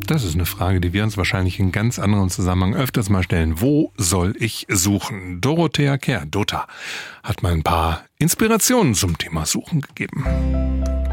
Das ist eine Frage, die wir uns wahrscheinlich in ganz anderen Zusammenhang öfters mal stellen. Wo soll ich suchen? Dorothea Kehr, Dota, hat mal ein paar Inspirationen zum Thema Suchen gegeben.